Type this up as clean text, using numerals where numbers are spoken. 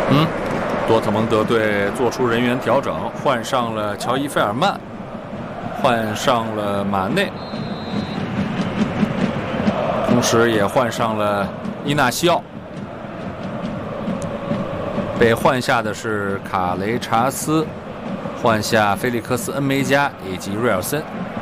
多特蒙德队做出人员调整，换上了乔伊·费尔曼，换上了马内，同时也换上了伊纳西奥。被换下的是卡雷查斯，换下菲利克斯·恩梅加以及瑞尔森。